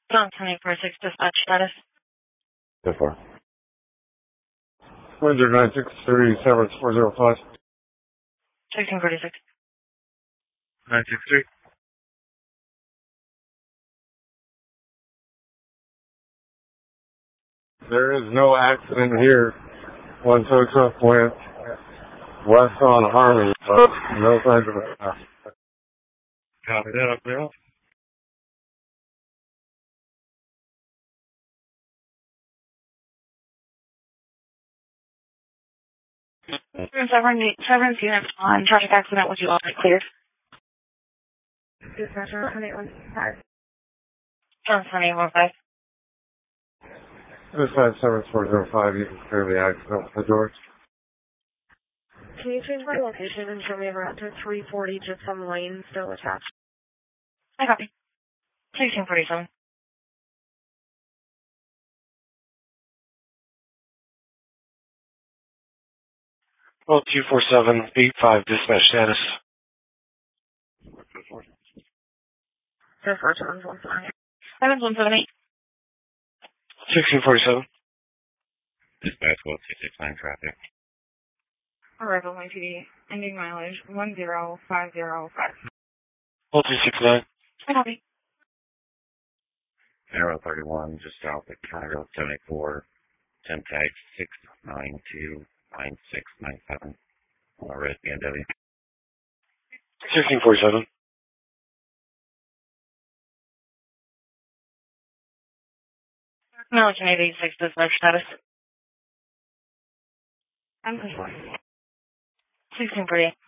John 2046 dispatch status. Go for it. Windsor 963, Severance 405. 1646. 963. There is no accident here. One tow truck went west on Harmony, but no signs of it. Copy that up there. 7 units on traffic accident. Would you all get cleared? Dispatcher 2815. John 2815. This side Severance 405, you can clear the accident with the doors. Can you change my location and show me a route to 340 Gypsum Lane, still attached? I copy. 1647. Well, 247, 85, dispatch status. Dispatch 117. 7178. 1647. Dispatch 1269 traffic. Arrival my PD. Ending mileage 10505. 1269. I copy. Arrow 31, just south of Cairo 74. Temp tag 6929697. Red BMW. 1647. American 886 dispatch status. I'm controlling. 1648.